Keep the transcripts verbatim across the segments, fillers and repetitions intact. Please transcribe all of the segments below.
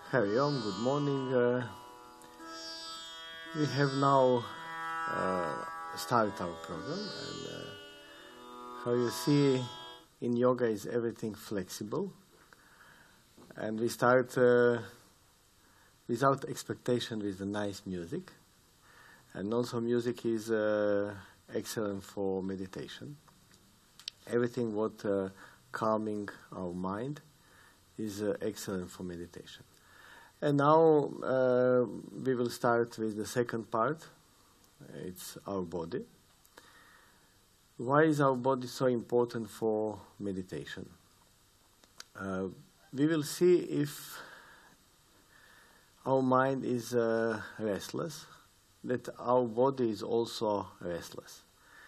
Harry on, good morning. Uh, we have now uh, started our program, and uh, how you see in yoga is everything flexible, and we start uh, without expectation with the nice music, and also music is uh, excellent for meditation. Everything what uh, calming our mind is uh, excellent for meditation. And now uh, we will start with the second part. It's our body. Why is our body so important for meditation? Uh, we will see if our mind is uh, restless, that our body is also restless.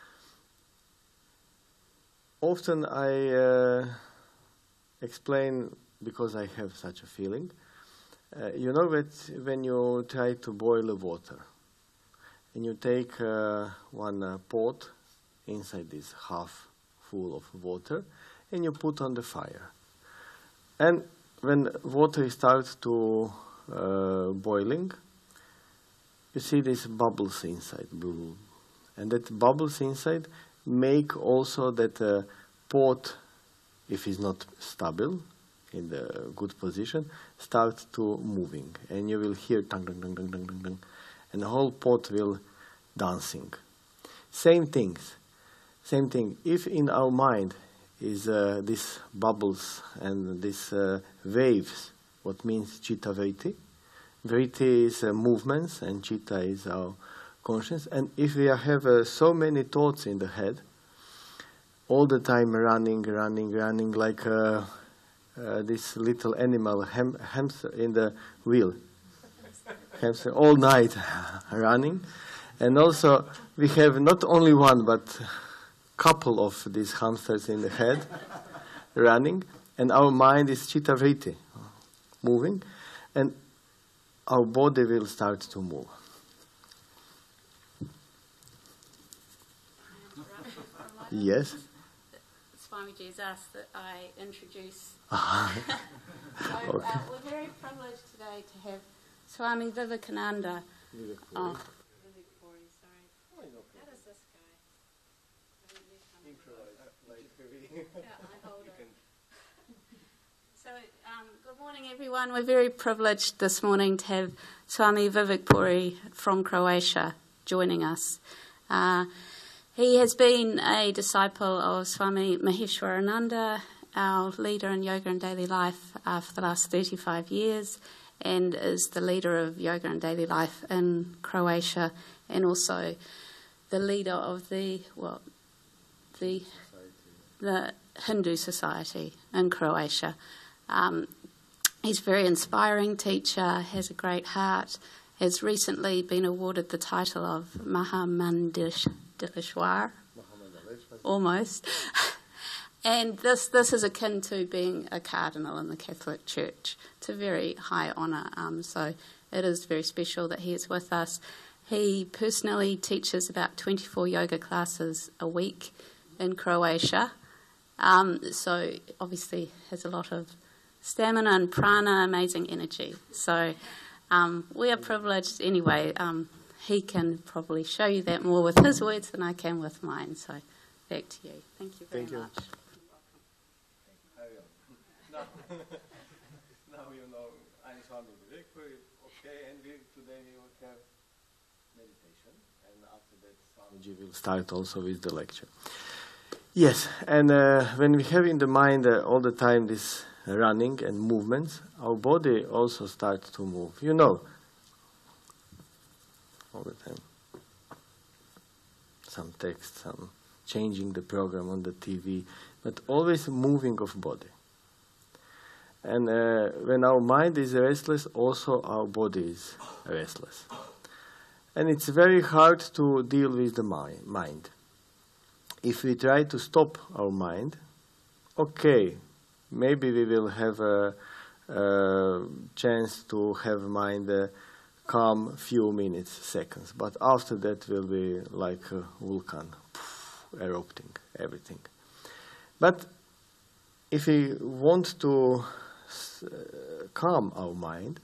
Often I uh, explain, because I have such a feeling, Uh, you know that when you try to boil water, and you take uh, one uh, pot inside this half full of water, and you put on the fire. And when water starts to uh, boiling, you see these bubbles inside, blue. And that bubbles inside make also that uh, pot, if it's not stable, in the good position, start to moving, and you will hear tang tang tang tang tang tang tang, and the whole pot will dancing. Same things, same thing. If in our mind is uh, these bubbles and these uh, waves, what means chitta vritti. Vritti is uh, movements, and chitta is our conscience. And if we have uh, so many thoughts in the head, all the time running, running, running, like uh, Uh, this little animal, ham hamster in the wheel, hamster all night running, and also we have not only one but couple of these hamsters in the head running, and our mind is chitta vritti, moving, and our body will start to move. Yes. Swamiji has asked that I introduce. so, Okay. uh, we're very privileged today to have Swami Vivekananda. Vivek Oh, Puri. Vivek Puri, sorry. Oh, okay. How does this go? Yeah, I hold it. So, um, good morning, everyone. We're very privileged this morning to have Swami Vivek Puri from Croatia joining us. Uh, He has been a disciple of Swami Maheshwarananda, our leader in yoga and daily life uh, for the last thirty-five years, and is the leader of yoga and daily life in Croatia, and also the leader of the well, the the Hindu society in Croatia. Um, he's a very inspiring teacher, has a great heart, has recently been awarded the title of Mahamandrish. Dilishwar, almost. And this this is akin to being a cardinal in the Catholic Church. It's a very high honour, um, so it is very special that he is with us. He personally teaches about twenty-four yoga classes a week in Croatia, um, so obviously has a lot of stamina and prana, amazing energy. So um, we are privileged anyway. Um, He can probably show you that more with his words than I can with mine. So back to you. Thank you very Thank you. much. Now, now you know I'm Swami Vivek Puri, okay, and we, today we will have meditation, and after that Swamiji will start also with the lecture. Yes, and uh, when we have in the mind uh, all the time this running and movements, our body also starts to move. You know, all the time. Some text, some changing the program on the T V, but always moving of body. And uh, when our mind is restless, also our body is restless. And it's very hard to deal with the mi- mind. If we try to stop our mind, okay, maybe we will have a, a chance to have mind uh, calm few minutes, seconds, but after that will be like a volcano, poof, erupting, everything. But if we want to uh, calm our mind,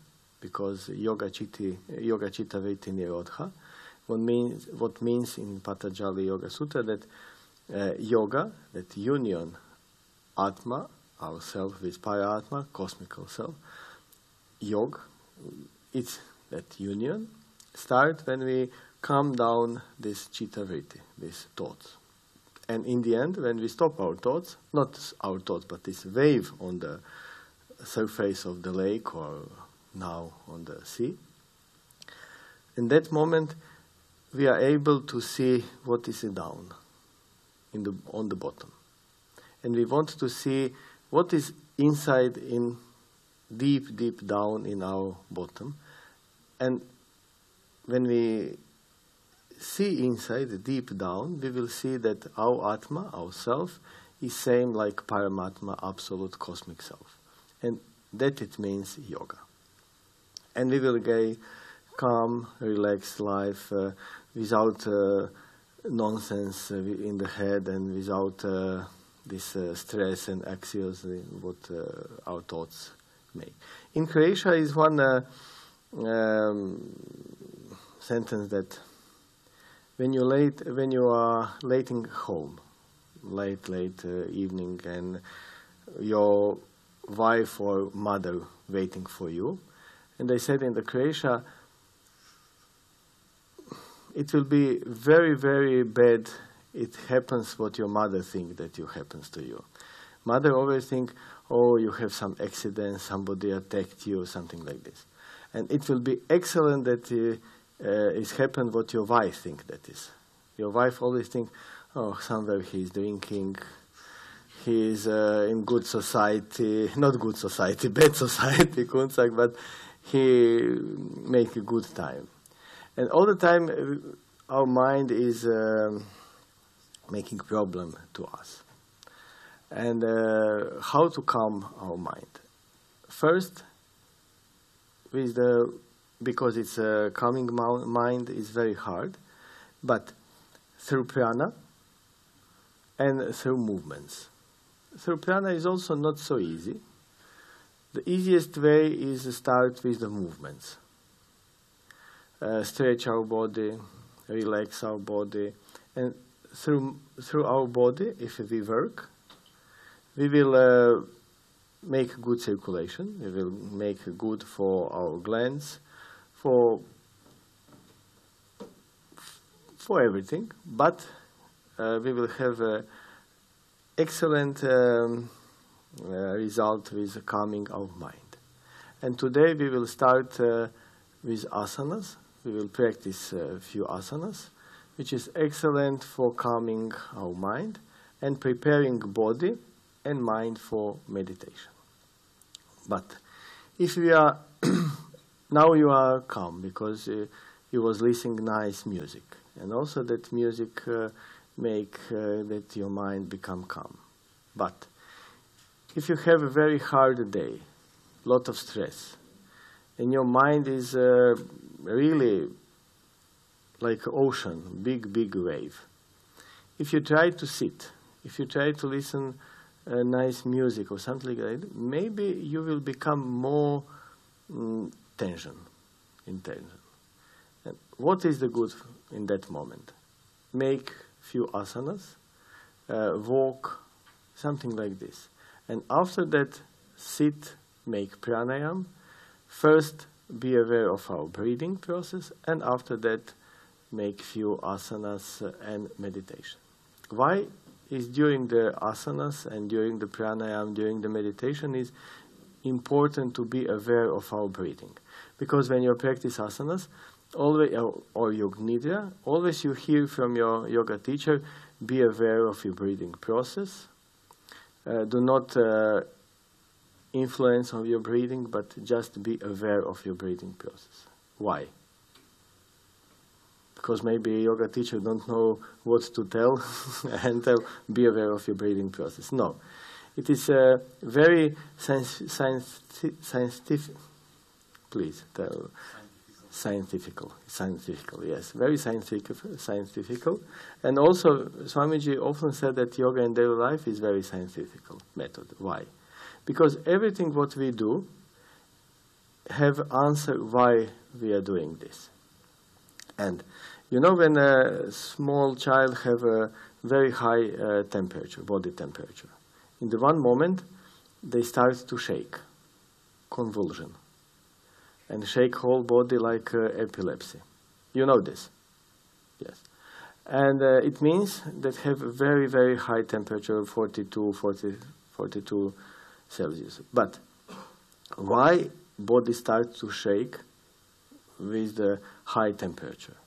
because yoga chitti, yoga chitta vritti nirodha, what means, what means in Patanjali Yoga Sutra that uh, yoga, that union, Atma, ourself with Paratma, cosmical self, yoga, it's that union, start when we calm down this chitta vritti, these thoughts. And in the end, when we stop our thoughts, not our thoughts, but this wave on the surface of the lake or now on the sea, in that moment, we are able to see what is down in the, on the bottom. And we want to see what is inside in deep, deep down in our bottom. And when we see inside, deep down, we will see that our Atma, our self, is same like Paramatma, absolute cosmic self. And that it means yoga. And we will get calm, relaxed life uh, without uh, nonsense uh, in the head and without uh, this uh, stress and anxiety what uh, our thoughts make. In Croatia is one uh, um, sentence that when you late, when you are lating home, late, late uh, evening, and your wife or mother waiting for you, and they said in the Croatia, it will be very, very bad. It happens what your mother think that you happens to you. Mother always think, oh, you have some accident, somebody attacked you, something like this. And it will be excellent that uh, uh, it happened what your wife think that is. Your wife always think, oh, somewhere he is drinking, he is uh, in good society, not good society, bad society, Kunzak, but he make a good time. And all the time, uh, our mind is um, making problem to us. And uh, how to calm our mind? First, with the because it's a calming mind is very hard, but through prana and through movements. Through prana is also not so easy. The easiest way is to start with the movements. Uh, stretch our body, relax our body, and through through our body, if we work, we will uh, make good circulation. We will make good for our glands, for for everything. But uh, we will have an excellent um, uh, result with calming our mind. And today we will start uh, with asanas. We will practice a few asanas, which is excellent for calming our mind and preparing body and mind for meditation. But if we are, now you are calm because uh, you was listening nice music, and also that music uh, make uh, that your mind become calm. But if you have a very hard day, lot of stress, and your mind is uh, really like ocean, big, big wave. If you try to sit, if you try to listen uh, nice music or something like that, maybe you will become more mm, tension, in tension. And what is the good in that moment? Make few asanas, uh, walk, something like this. And after that, sit, make pranayam. First, be aware of our breathing process, and after that, make few asanas and meditation. Why is during the asanas and during the pranayam, during the meditation, is important to be aware of our breathing? Because when you practice asanas, always, or, or yoga nidra, always you hear from your yoga teacher, be aware of your breathing process. Uh, do not uh, influence on your breathing, but just be aware of your breathing process. Why? Because maybe a yoga teacher don't know what to tell and tell, be aware of your breathing process. No. It is a very science, science, scientific, please tell, scientifical, scientifical, yes, very scientific, scientifical. And also, Swamiji often said that yoga in daily life is very scientific method. Why? Because everything what we do have answer why we are doing this. And you know, when a small child have a very high uh, temperature, body temperature, in the one moment they start to shake, convulsion, and shake whole body like uh, epilepsy. You know this? Yes. And uh, it means that have a very, very high temperature, forty-two, forty, forty-two Celsius. But why body starts to shake with the high temperature?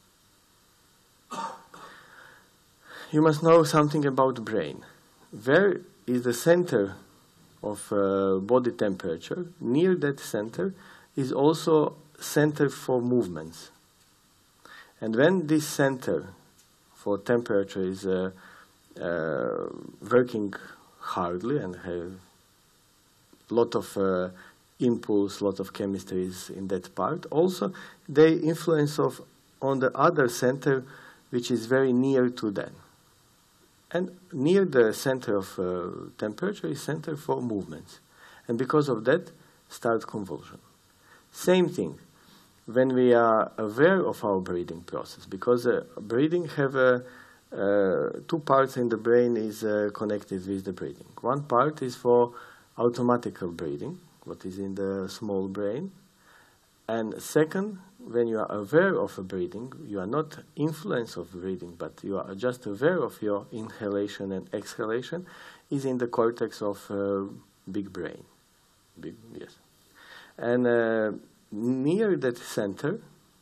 You must know something about the brain. Where is the center of uh, body temperature? Near that center is also center for movements. And when this center for temperature is uh, uh, working hardly and have a lot of uh, impulse, lot of chemistries in that part, also they influence of on the other center which is very near to them. And near the center of uh, temperature is center for movements. And because of that, start convulsion. Same thing when we are aware of our breathing process, because uh, breathing have uh, uh, two parts in the brain is uh, connected with the breathing. One part is for automatical breathing, what is in the small brain. And second, when you are aware of a breathing, you are not influenced of breathing, but you are just aware of your inhalation and exhalation, is in the cortex of uh, big brain. Big, yes. And uh, near that center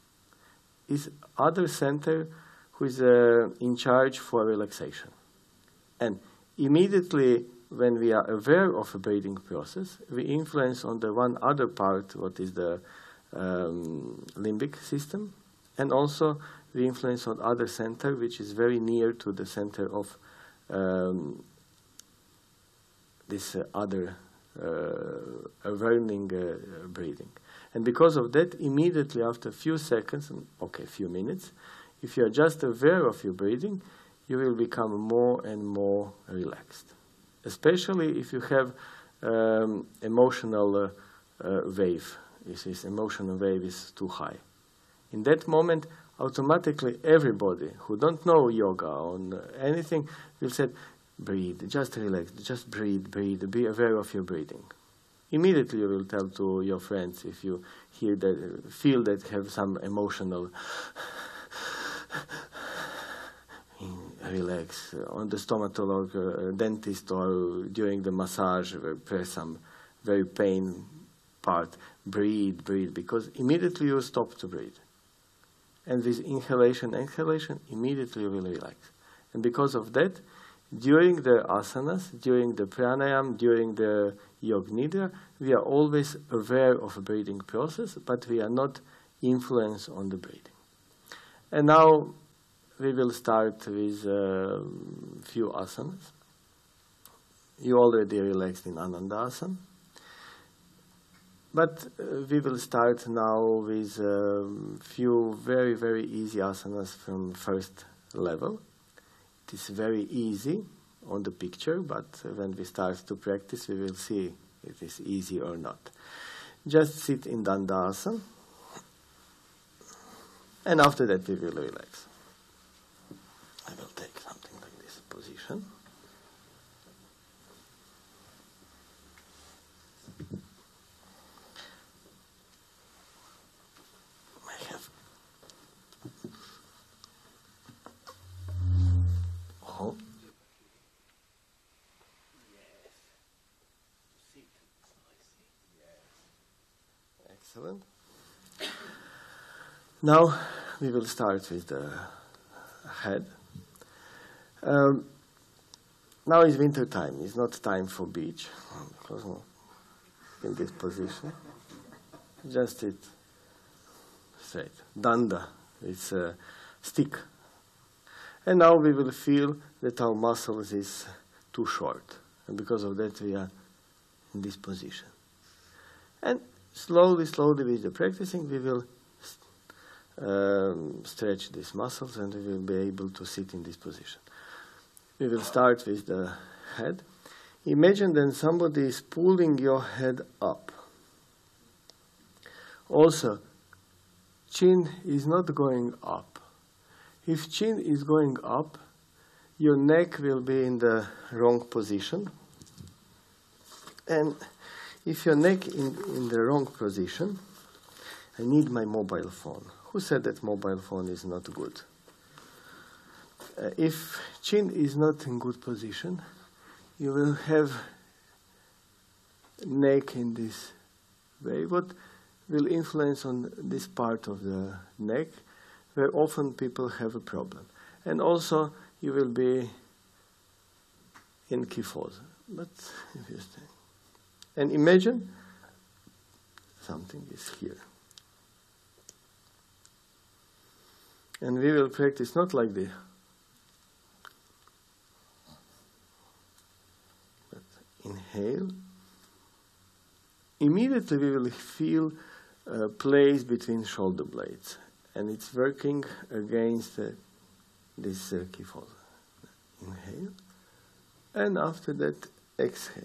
is other center who is uh, in charge for relaxation. And immediately when we are aware of a breathing process, we influence on the one other part, what is the Um, limbic system, and also we influence on other center which is very near to the center of um, this uh, other uh, awarening uh, breathing. And because of that, immediately after a few seconds, okay, a few minutes, if you are just aware of your breathing, you will become more and more relaxed. Especially if you have um, emotional uh, uh, wave. If this emotional wave is too high. In that moment, automatically everybody who don't know yoga or anything will say, breathe, just relax, just breathe, breathe, be aware of your breathing. Immediately you will tell to your friends if you hear that, feel that have some emotional relax. On the stomatolog, uh, dentist, or during the massage, press some very pain part, breathe, breathe, because immediately you stop to breathe. And this inhalation, exhalation, immediately you will relax. And because of that, during the asanas, during the pranayam, during the yoga nidra, we are always aware of a breathing process, but we are not influenced on the breathing. And now we will start with a few asanas. You already relaxed in Ananda Asana. But uh, we will start now with a um, few very, very easy asanas from first level. It is very easy on the picture, but uh, when we start to practice, we will see if it is easy or not. Just sit in Dandasana, and after that we will relax. I will take something like this position. Excellent. Now we will start with the head. Um, now is winter time. It's not time for beach. In this position, just sit straight. Danda, it's a stick. And now we will feel that our muscles is too short, and because of that we are in this position. And slowly, slowly with the practicing, we will um, stretch these muscles and we will be able to sit in this position. We will start with the head. Imagine that somebody is pulling your head up. Also, chin is not going up. If chin is going up, your neck will be in the wrong position. And if your neck in, in the wrong position, I need my mobile phone. Who said that mobile phone is not good? Uh, if chin is not in good position, you will have neck in this way. What will influence on this part of the neck, where often people have a problem. And also, you will be in kyphos. But interesting. And imagine something is here. And we will practice not like this, but inhale. Immediately we will feel a place between shoulder blades, and it's working against uh, this uh, kyphos. Inhale, and after that exhale.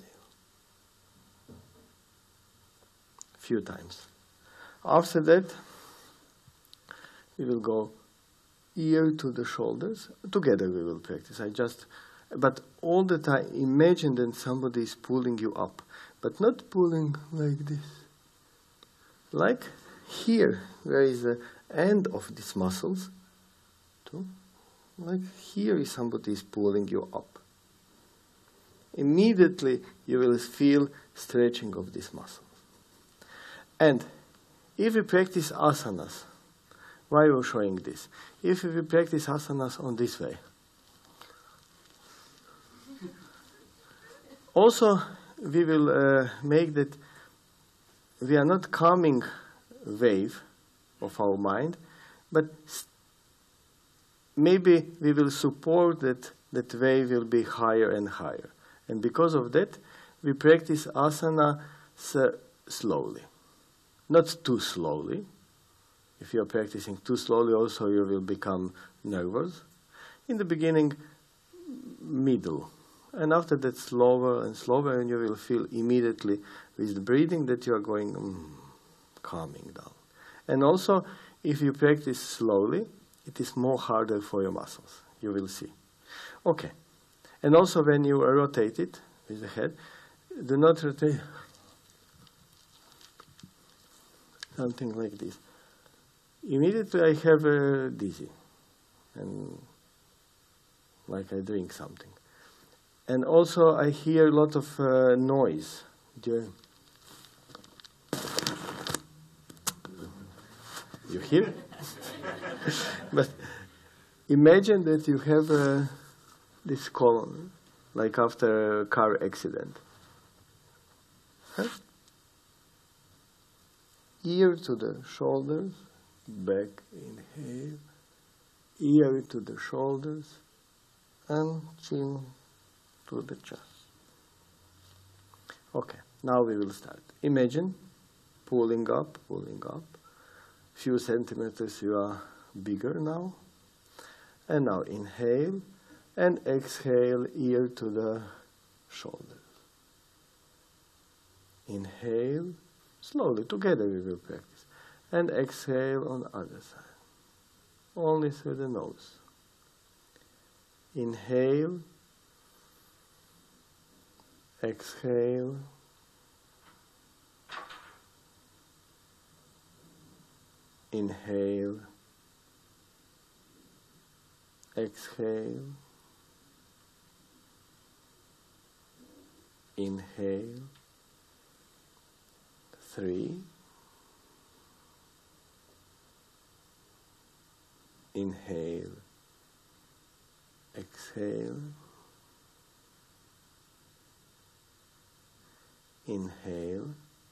Few times. After that, we will go ear to the shoulders. Together we will practice. I just, but all the time, imagine that somebody is pulling you up, but not pulling like this. Like here, where is the end of these muscles. Too. Like here is somebody is pulling you up. Immediately you will feel stretching of these muscles. And if we practice asanas, why we're showing this? If we practice asanas on this way, also we will uh, make that we are not calming wave of our mind, but maybe we will support that that wave will be higher and higher. And because of that, we practice asana slowly. Not too slowly. If you are practicing too slowly, also you will become nervous. In the beginning, middle. And after that, slower and slower, and you will feel immediately with the breathing that you are going mm, calming down. And also, if you practice slowly, it is more harder for your muscles. You will see. Okay. And also, when you rotate it with the head, do not rotate something like this. Immediately I have a dizzy, and like I drink something. And also I hear a lot of uh, noise. You hear? But imagine that you have uh, this column, like after a car accident. Huh? Ear to the shoulders, back, inhale, ear to the shoulders, and chin to the chest. Okay, now we will start. Imagine pulling up, pulling up. Few centimeters you are bigger now. And now inhale and exhale, ear to the shoulders. Inhale. Slowly, together we will practice. And exhale on the other side. Only through the nose. Inhale. Exhale. Inhale. Exhale. Inhale. Three. Inhale. Exhale. Inhale.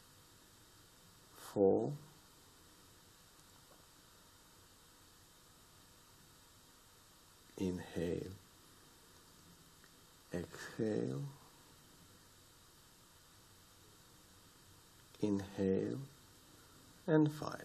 Four. Inhale. Exhale. Inhale. And five.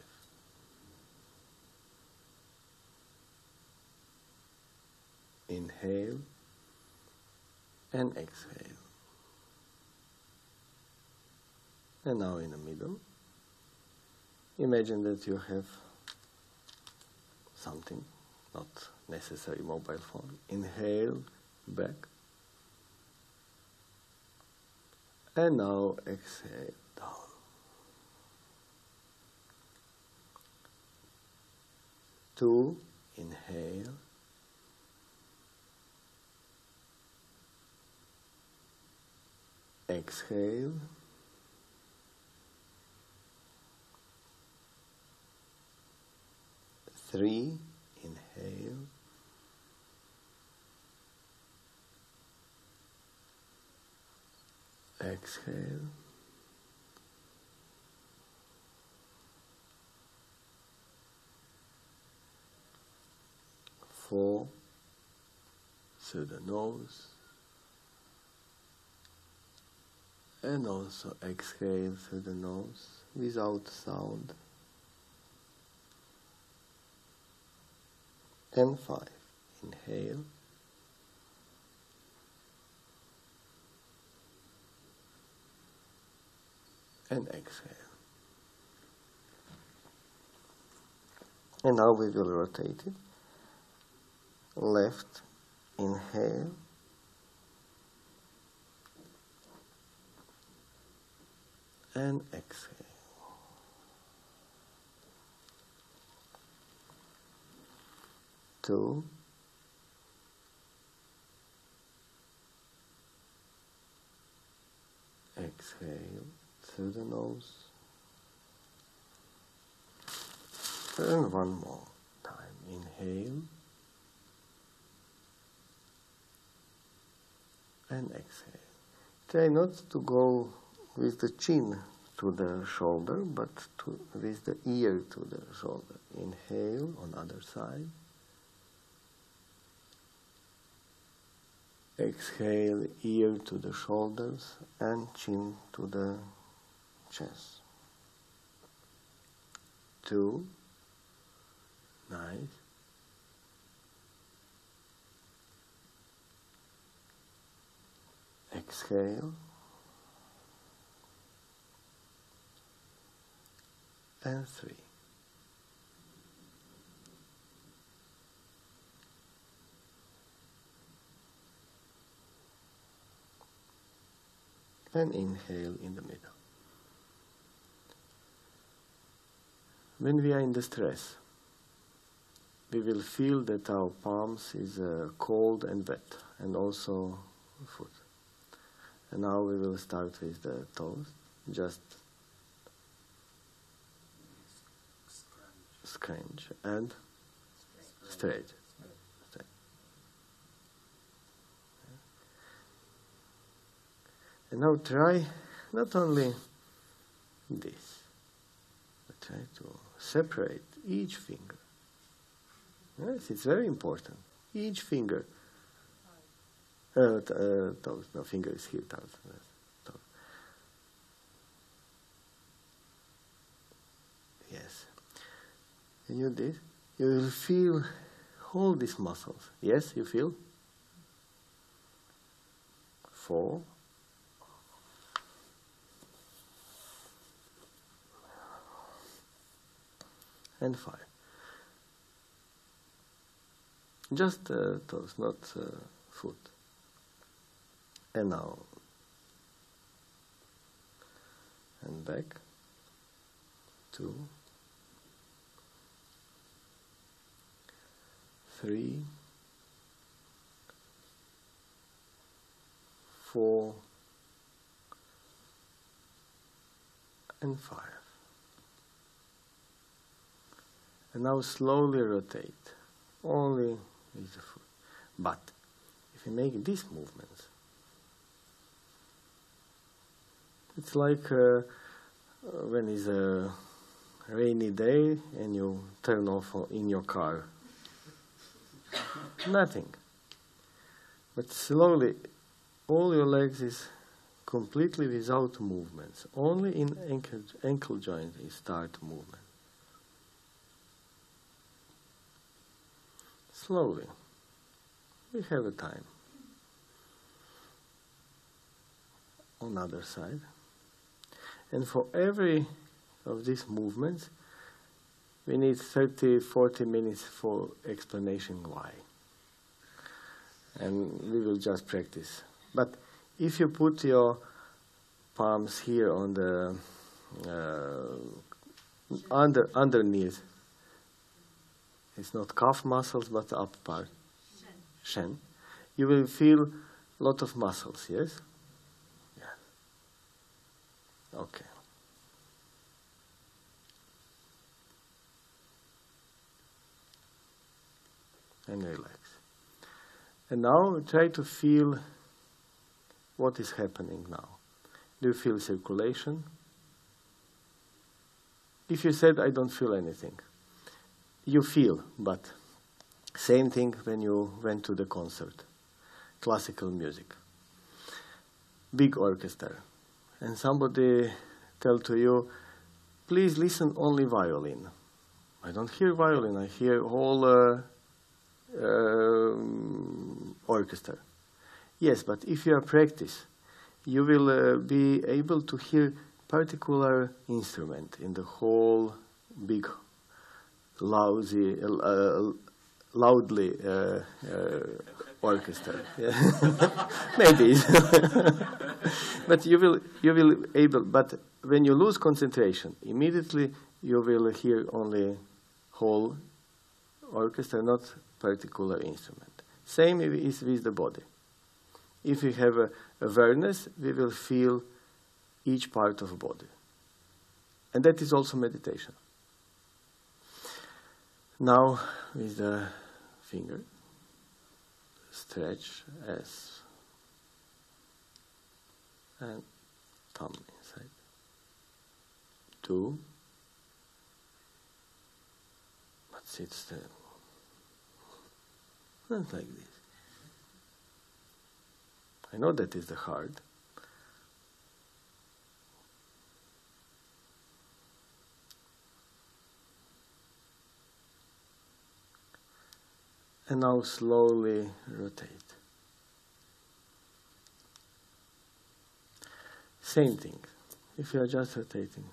Inhale and exhale. And now in the middle. Imagine that you have something, not necessarily mobile phone. Inhale, back. And now exhale, down. Two, inhale. Exhale. Three, inhale. Exhale. Four, through the nose. And also exhale through the nose without sound. And five, inhale. And exhale. And now we will rotate it. Left, inhale. And exhale. Two. Exhale through the nose. And one more time. Inhale. And exhale. Try not to go with the chin to the shoulder, but to, with the ear to the shoulder. Inhale on other side. Exhale, ear to the shoulders and chin to the chest. Two. Nice. Exhale. And three. And inhale in the middle. When we are in distress, we will feel that our palms is uh, cold and wet, and also foot. And now we will start with the toes. Just scrunch and straight. straight. And now try not only this, but try to separate each finger. Yes, it's very important. Each finger. Uh, t- uh, toes. No, finger is here. Toes. Toes. Yes. When you do this, you will feel all these muscles. Yes, you feel? Four. And five. Just uh, toes, not uh, foot. And now. And back. Two. Three. Four. And five. And now slowly rotate. Only with the foot. But if you make these movements, it's like uh, when it's a rainy day and you turn off in your car. Nothing. But slowly, all your legs is completely without movements. Only in ankle, ankle joint you start movement. Slowly. We have a time. On the other side. And for every of these movements, we need thirty, forty minutes for explanation why. And we will just practice. But if you put your palms here on the uh, under underneath, it's not calf muscles but the upper part, shen. shen. You will feel a lot of muscles. Yes. Yeah. Okay. And relax. And now try to feel what is happening now. Do you feel circulation? If you said, I don't feel anything, you feel, but same thing when you went to the concert, classical music, big orchestra, and somebody tell to you, please listen only violin. I don't hear violin, I hear whole uh, uh, orchestra. Yes, but if you are practice, you will uh, be able to hear particular instrument in the whole big, lousy, uh, loudly uh, uh, orchestra. Maybe, but you will you will able. But when you lose concentration, immediately you will hear only whole orchestra, not particular instrument. Same is with the body. If we have a awareness, we will feel each part of the body. And that is also meditation. Now, with the finger, stretch as and thumb inside. Two. But sit still. Not like this. I know that is the hard. And now slowly rotate. Same thing. If you are just rotating.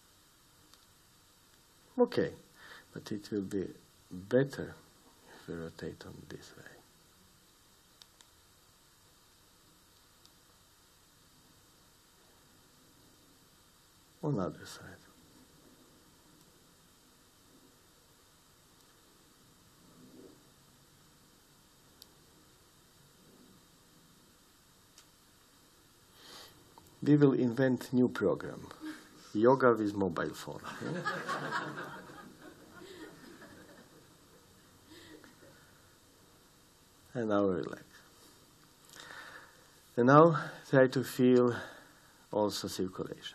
Okay. But it will be better if you rotate on this way. On the other side. We will invent new program. Yoga with mobile phone. Yeah? And now relax. And now try to feel also circulation.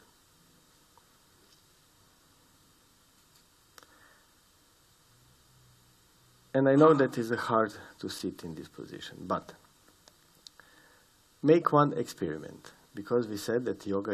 And I know that is hard to sit in this position, but make one experiment, because we said that yoga